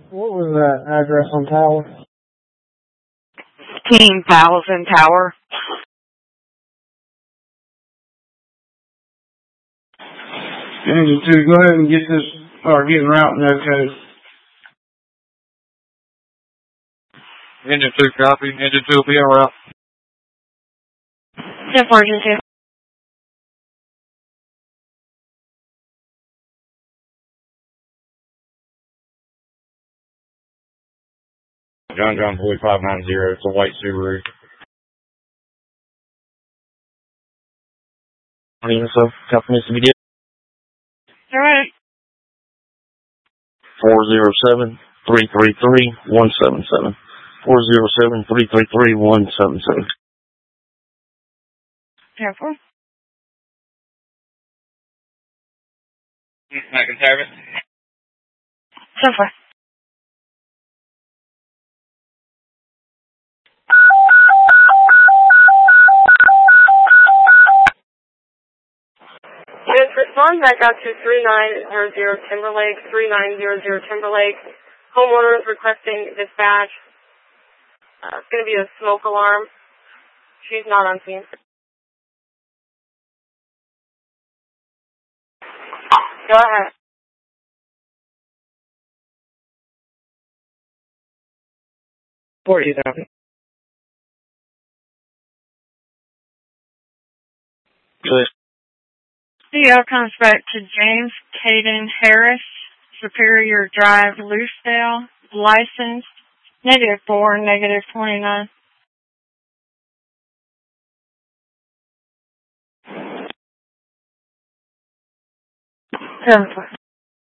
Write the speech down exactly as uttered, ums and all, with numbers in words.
What was that address on Tower? fifteen thousand Tower. Engine two, go ahead and get this, or get route no code. Engine two, copy. Engine two will be en route. ten four, Engine two. John John Boy five nine zero, it's a white Subaru. Morning, so, company to be did. All right. four zero seven, three three three, one seven seven. four zero seven, three three three, one seven seven. Careful. American Service. ten four. Yes, respond back out to three nine zero zero Timberlake, three nine zero zero Timberlake. Homeowner is requesting dispatch. Uh, it's going to be a smoke alarm. She's not on scene. Go ahead. forty thousand. Good. C O comes back to James Caden Harris, Superior Drive, Loosedale, license, negative four, negative twenty-nine. Seven four.